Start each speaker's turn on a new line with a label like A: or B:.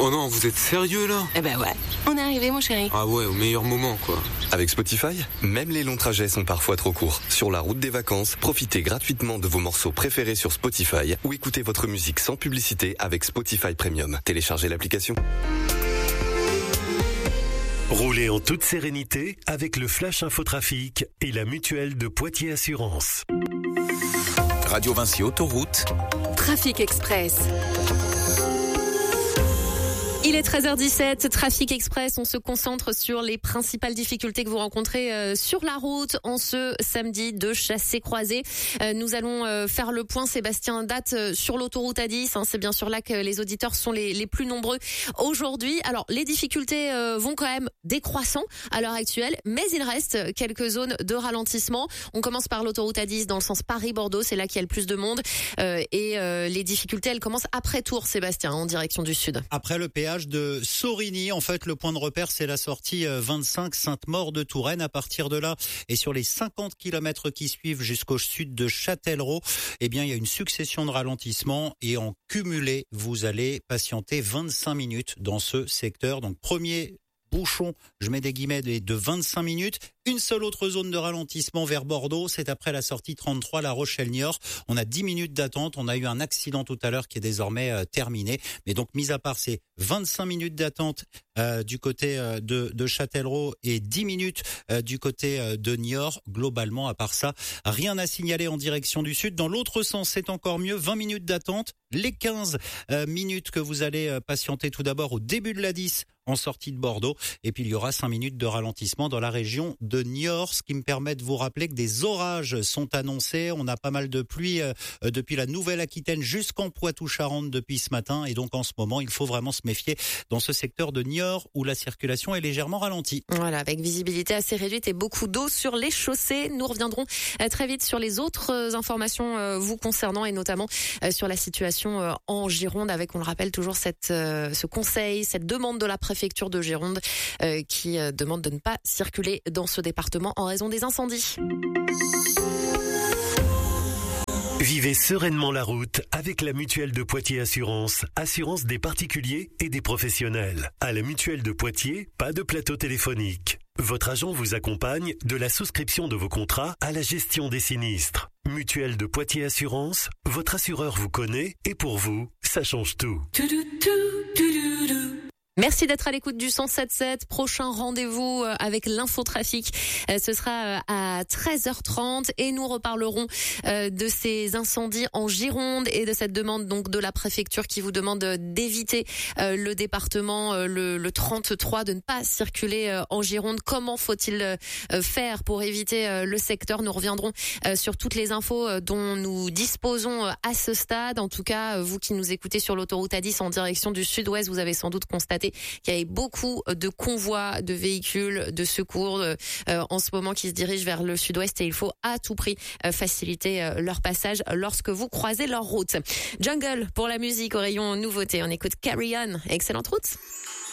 A: Oh non, vous êtes sérieux là?
B: Eh ben ouais, on est arrivé mon chéri.
A: Ah ouais, au meilleur moment quoi.
C: Avec Spotify, même les longs trajets sont parfois trop courts. Sur la route des vacances, profitez gratuitement de vos morceaux préférés sur Spotify ou écoutez votre musique sans publicité avec Spotify Premium. Téléchargez l'application.
D: Roulez en toute sérénité avec le Flash Infotrafic et la mutuelle de Poitiers Assurance.
E: Radio Vinci Autoroute.
F: Trafic Express. Il est 13h17, Trafic Express, on se concentre sur les principales difficultés que vous rencontrez sur la route en ce samedi de chassé-croisé. Nous allons faire le point, Sébastien, date sur l'autoroute A10, c'est bien sûr là que les auditeurs sont les plus nombreux aujourd'hui. Alors les difficultés vont quand même décroissant à l'heure actuelle, mais il reste quelques zones de ralentissement. On commence par l'autoroute A10 dans le sens Paris-Bordeaux, c'est là qu'il y a le plus de monde. Et les difficultés, elles commencent après Tours, Sébastien, en direction du sud.
G: Après le péage de Sorigny, en fait, le point de repère, c'est la sortie 25 Sainte-Maure de Touraine. À partir de là, et sur les 50 km qui suivent jusqu'au sud de Châtellerault, eh bien, il y a une succession de ralentissements et en cumulé, vous allez patienter 25 minutes dans ce secteur. Donc, premier bouchon, je mets des guillemets, de 25 minutes. Une seule autre zone de ralentissement vers Bordeaux, c'est après la sortie 33 La Rochelle-Niort. On a 10 minutes d'attente. On a eu un accident tout à l'heure qui est désormais terminé. Mais donc, mis à part ces 25 minutes d'attente du côté de Châtellerault et 10 minutes du côté de Niort, globalement, à part ça, rien à signaler en direction du sud. Dans l'autre sens, c'est encore mieux. 20 minutes d'attente. Les 15 minutes que vous allez patienter tout d'abord au début de la 10 en sortie de Bordeaux. Et puis, il y aura 5 minutes de ralentissement dans la région de Niort, ce qui me permet de vous rappeler que des orages sont annoncés. On a pas mal de pluie depuis la Nouvelle-Aquitaine jusqu'en Poitou-Charentes depuis ce matin. Et donc, en ce moment, il faut vraiment se méfier dans ce secteur de Niort où la circulation est légèrement ralentie.
F: Voilà, avec visibilité assez réduite et beaucoup d'eau sur les chaussées. Nous reviendrons très vite sur les autres informations vous concernant et notamment sur la situation en Gironde avec, on le rappelle, toujours ce conseil, cette demande de la préfecture de Gironde qui demande de ne pas circuler dans ce département en raison des incendies.
D: Vivez sereinement la route avec la mutuelle de Poitiers Assurance. Assurance des particuliers et des professionnels. À la mutuelle de Poitiers, pas de plateau téléphonique. Votre agent vous accompagne de la souscription de vos contrats à la gestion des sinistres. Mutuelle de Poitiers Assurance, votre assureur vous connaît et pour vous, ça change tout.
F: Merci d'être à l'écoute du 107.7. Prochain rendez-vous avec l'infotrafic. Ce sera à 13h30 et nous reparlerons de ces incendies en Gironde et de cette demande donc de la préfecture qui vous demande d'éviter le département le 33, de ne pas circuler en Gironde. Comment faut-il faire pour éviter le secteur? Nous reviendrons sur toutes les infos dont nous disposons à ce stade. En tout cas, vous qui nous écoutez sur l'autoroute A10 en direction du sud-ouest, vous avez sans doute constaté qu'il y avait beaucoup de convois de véhicules de secours en ce moment qui se dirigent vers le sud-ouest et il faut à tout prix faciliter leur passage lorsque vous croisez leur route. Jungle pour la musique au rayon nouveauté. On écoute Carry On. Excellente route.